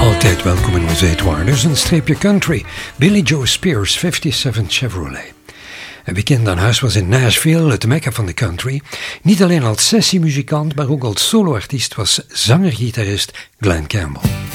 Altijd welkom in onze eetwaarders, een streepje country. Billy Joe Spears, 57 Chevrolet. En wie kent aan huis was in Nashville, het mekka van de country. Niet alleen als sessiemuzikant, maar ook als soloartiest was zanger-gitarist Glen Campbell.